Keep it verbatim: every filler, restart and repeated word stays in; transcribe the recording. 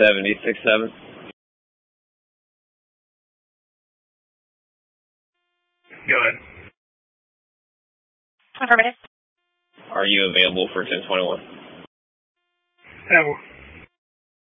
seventy six seven. Go ahead. Affirmative. Are you available for ten twenty-one? No.